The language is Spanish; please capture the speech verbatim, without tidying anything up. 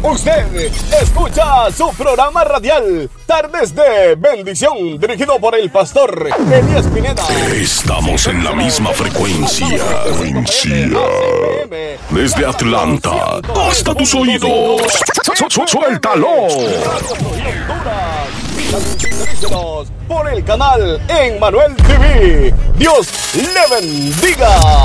Usted escucha su programa radial Tardes de Bendición, dirigido por el pastor Elías Pineda. Estamos en la misma frecuencia. Frecuencia. Desde Atlanta hasta tus oídos. Su- su- ¡Suéltalo! Por el canal Emmanuel T V. Dios le bendiga.